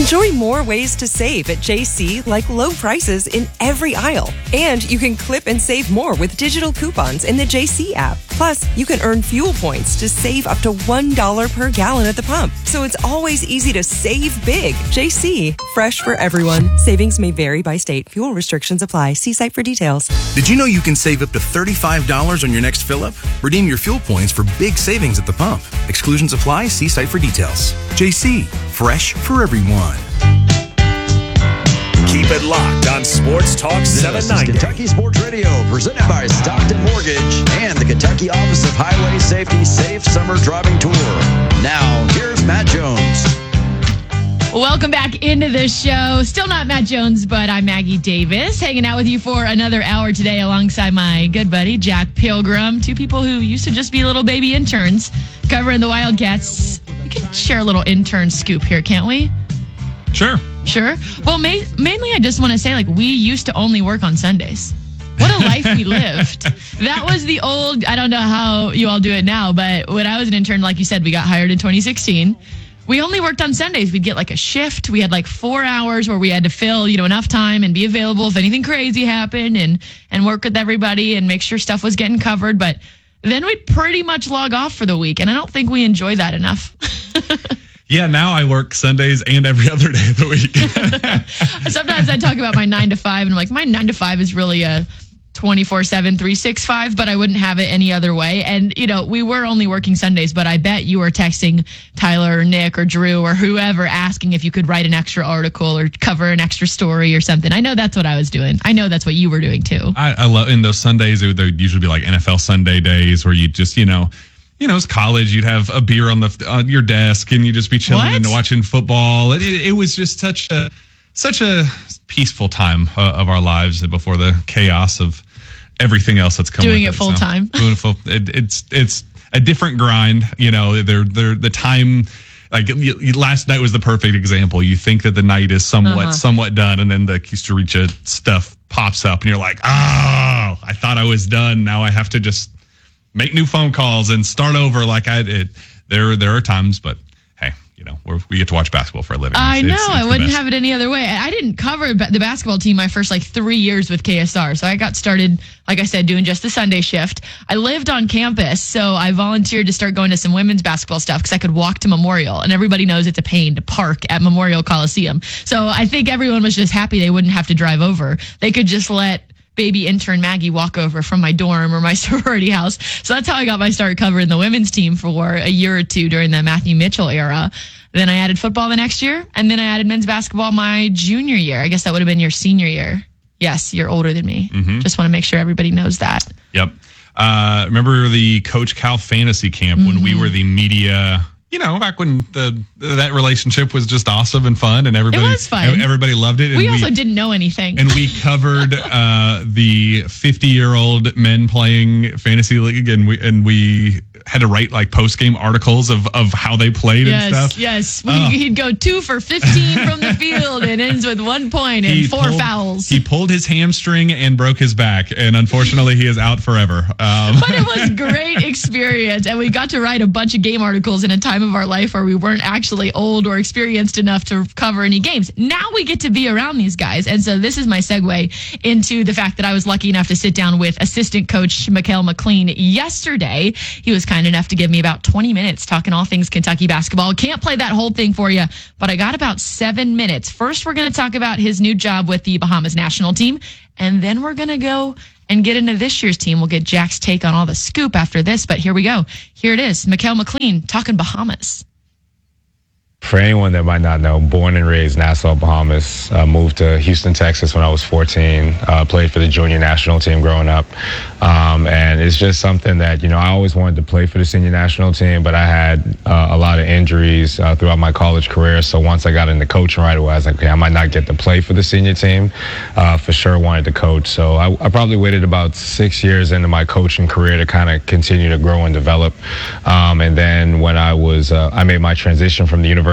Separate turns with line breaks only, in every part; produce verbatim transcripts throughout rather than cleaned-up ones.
Enjoy more ways to save at J C, like low prices in every aisle. And you can clip and save more with digital coupons in the J C app. Plus, you can earn fuel points to save up to one dollar per gallon at the pump. So it's always easy to save big. J C, fresh for everyone. Savings may vary by state. Fuel restrictions apply. See site for details.
Did you know you can save up to thirty-five dollars on your next fill-up? Redeem your fuel points for big savings at the pump. Exclusions apply. See site for details. J C, fresh for everyone.
Keep it locked on Sports Talk seven ninety.
This is Kentucky Sports Radio, presented by Stockton Mortgage and the Kentucky Office of Highway Safety Safe Summer Driving Tour. Now, here's Matt Jones.
Welcome back into the show. Still not Matt Jones, but I'm Maggie Davis, hanging out with you for another hour today alongside my good buddy, Jack Pilgrim. Two people who used to just be little baby interns covering the Wildcats. We can share a little intern scoop here, can't we?
Sure.
Sure. Well, ma- mainly I just want to say, like, we used to only work on Sundays. What a life we lived. That was the old, I don't know how you all do it now, but when I was an intern, like you said, we got hired in twenty sixteen. We only worked on Sundays. We'd get like a shift. We had like four hours where we had to fill, you know, enough time and be available if anything crazy happened and, and work with everybody and make sure stuff was getting covered. But then we'd pretty much log off for the week. And I don't think we enjoy that enough.
Yeah, now I work Sundays and every other day of the week.
Sometimes I talk about my nine to five and I'm like, my nine to five is really a twenty-four seven, three sixty-five, but I wouldn't have it any other way. And, you know, we were only working Sundays, but I bet you were texting Tyler or Nick or Drew or whoever asking if you could write an extra article or cover an extra story or something. I know that's what I was doing. I know that's what you were doing too.
I, I love in those Sundays, it would there'd usually be like N F L Sunday days where you just, you know, you know, it's college. You'd have a beer on the on your desk and you'd just be chilling
What?
and watching football. It, it, it was just such a such a peaceful time uh, of our lives before the chaos of everything else that's coming.
Doing
with
it full
so,
time.
Beautiful. It, it's it's a different grind. You know, they're they're the time. Like you, you, last night was the perfect example. You think that the night is somewhat
Uh-huh.
somewhat done, and then the Kusturica stuff pops up, and you're like, oh, I thought I was done. Now I have to just make new phone calls and start over. Like I did. There there are times, but hey, you know, we're, we get to watch basketball for a living.
I
It's-
know.
it's- it's
I
the
wouldn't
best.
have it any other way. I didn't cover ba- the basketball team my first like three years with K S R. So I got started, like I said, doing just the Sunday shift. I lived on campus, so I volunteered to start going to some women's basketball stuff because I could walk to Memorial. And everybody knows it's a pain to park at Memorial Coliseum. So I think everyone was just happy they wouldn't have to drive over. They could just let baby intern Maggie walk over from my dorm or my sorority house. So that's how I got my start covering the women's team for a year or two during the Matthew Mitchell era. Then I added football the next year, and then I added men's basketball my junior year. I guess that would have been your senior year. Yes, you're older than me.
Mm-hmm.
Just want to make sure everybody knows that.
Yep. Uh, remember the Coach Cal fantasy camp
Mm-hmm.
when we were the media, you know, back when the that relationship was just awesome and fun and everybody,
It was fun.
everybody loved it. And
We also didn't know anything.
And we covered uh, the fifty-year-old men playing fantasy league, and we and we had to write like post-game articles of, of how they played
yes,
and stuff.
yes. We,
Oh.
He'd go two for fifteen from the field and ends with one point and
He
four
pulled-
fouls.
He pulled his hamstring and broke his back, and unfortunately, he is out forever. Um,
But it was great experience, and we got to write a bunch of game articles in a time of our life where we weren't actually old or experienced enough to cover any games. Now we get to be around these guys, and so this is my segue into the fact that I was lucky enough to sit down with assistant coach Mikael McLean yesterday. He was kind enough to give me about twenty minutes talking all things Kentucky basketball. Can't play that whole thing for you, but I got about seven minutes. First, we're going to talk about his new job with the Bahamas national team, and then we're going to go and get into this year's team. We'll get Jack's take on all the scoop after this, but here we go. Here it is. Mikael McLean talking Bahamas.
For anyone that might not know, born and raised Nassau, Bahamas, uh, moved to Houston, Texas when I was fourteen, uh, played for the junior national team growing up. Um, and it's just something that, you know, I always wanted to play for the senior national team, but I had uh, a lot of injuries uh, throughout my college career. So once I got into coaching right away, I was like, okay, I might not get to play for the senior team. Uh, for sure wanted to coach. So I, I probably waited about six years into my coaching career to kind of continue to grow and develop. Um, and then when I was, uh, I made my transition from the University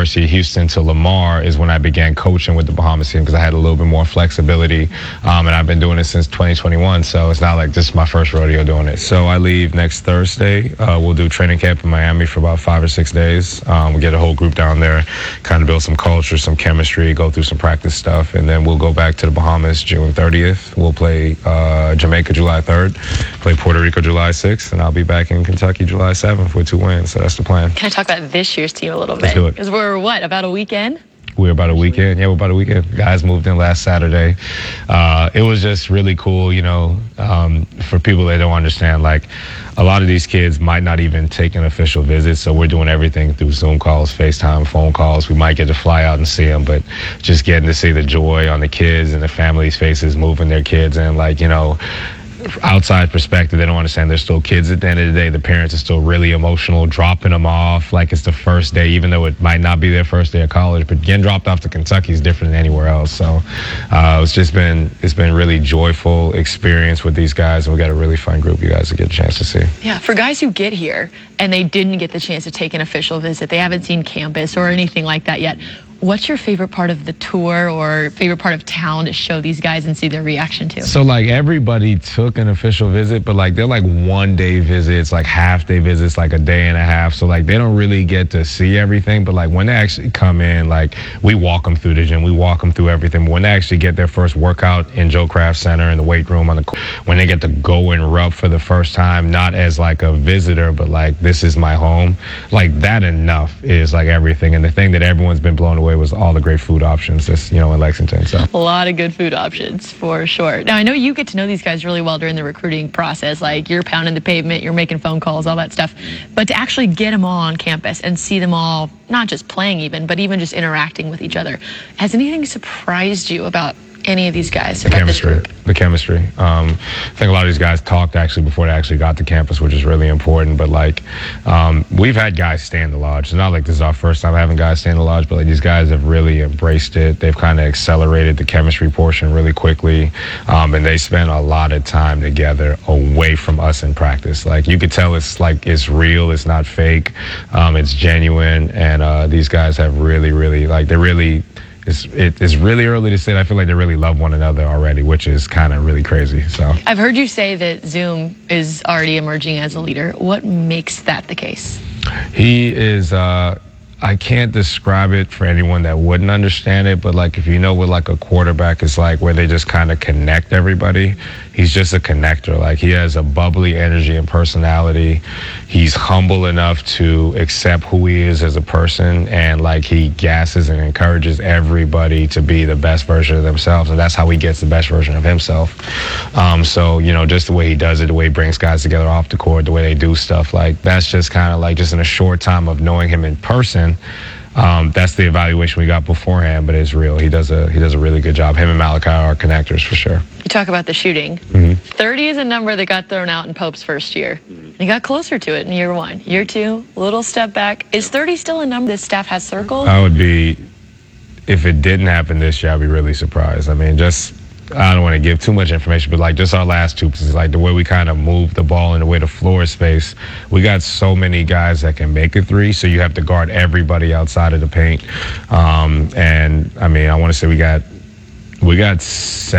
University of Houston to Lamar is when I began coaching with the Bahamas team because I had a little bit more flexibility. Um, and I've been doing it since twenty twenty-one. So it's not like this is my first rodeo doing it. So I leave next Thursday. Uh, we'll do training camp in Miami for about five or six days. Um, we get a whole group down there, kind of build some culture, some chemistry, go through some practice stuff. And then we'll go back to the Bahamas June thirtieth. We'll play uh, Jamaica July third, play Puerto Rico July sixth, and I'll be back in Kentucky July seventh with two wins. So that's the plan.
Can I talk about this year's team a little bit?
Let's do it.
Because we're, what, about a weekend?
We're about a weekend. Yeah, we're about a weekend. Guys moved in last Saturday. Uh, it was just really cool, you know, um, for people that don't understand, like, a lot of these kids might not even take an official visit, so we're doing everything through Zoom calls, FaceTime, phone calls. We might get to fly out and see them, but just getting to see the joy on the kids and the families' faces moving their kids in, like, you know, outside perspective, they don't understand they're still kids at the end of the day. The parents are still really emotional, dropping them off like it's the first day, even though it might not be their first day of college. But getting dropped off to Kentucky is different than anywhere else. So uh, it's just been it's been really joyful experience with these guys, and we got a really fun group you guys will get a chance to see.
Yeah, for guys who get here and they didn't get the chance to take an official visit, they haven't seen campus or anything like that yet. What's your favorite part of the tour or favorite part of town to show these guys and see their reaction to?
So, like, everybody took an official visit, but, like, they're, like, one-day visits, like, half-day visits, like, a day and a half. So, like, they don't really get to see everything. But, like, when they actually come in, like, we walk them through the gym. We walk them through everything. But when they actually get their first workout in Joe Kraft Center in the weight room, on the when they get to go and rub for the first time, not as, like, a visitor, but, like, this is my home, like, that enough is, like, everything. And the thing that everyone's been blown away was all the great food options just, you know, in Lexington. So
a lot of good food options for sure. Now, I know you get to know these guys really well during the recruiting process. Like, you're pounding the pavement, you're making phone calls, all that stuff. But to actually get them all on campus and see them all, not just playing even, but even just interacting with each other, has anything surprised you about any of these guys?
The chemistry. The chemistry. Um, I think a lot of these guys talked actually before they actually got to campus, which is really important. But like, um, we've had guys stay in the lodge. It's not like this is our first time having guys stay in the lodge, but like these guys have really embraced it. They've kind of accelerated the chemistry portion really quickly, um, and they spend a lot of time together away from us in practice. Like, you could tell it's like it's real. It's not fake. Um, it's genuine, and uh, these guys have really, really like they really. It's it, it's really early to say. I feel like they really love one another already, which is kind of really crazy. So
I've heard you say that Zoom is already emerging as a leader. What makes that the case?
He is. Uh, I can't describe it for anyone that wouldn't understand it, but like if you know what like a quarterback is like, where they just kind of connect everybody. He's just a connector. Like, he has a bubbly energy and personality. He's humble enough to accept who he is as a person, and like he gasses and encourages everybody to be the best version of themselves, and that's how he gets the best version of himself. Um, so, you know, just the way he does it, the way he brings guys together off the court, the way they do stuff, like that's just kind of like just in a short time of knowing him in person. Um, that's the evaluation we got beforehand, but it's real. He does a he does a really good job. Him and Malachi are connectors for sure.
You talk about the shooting.
Mm-hmm.
thirty is a number that got thrown out in Pope's first year. He got closer to it in year one. Year two, little step back. Is thirty still a number this staff has circled?
I would be, if it didn't happen this year, I'd be really surprised. I mean, just, I don't want to give too much information, but like just our last two, like the way we kind of move the ball and the way the floor is spaced, we got so many guys that can make a three, so you have to guard everybody outside of the paint. Um, and I mean, I want to say we got, we got seven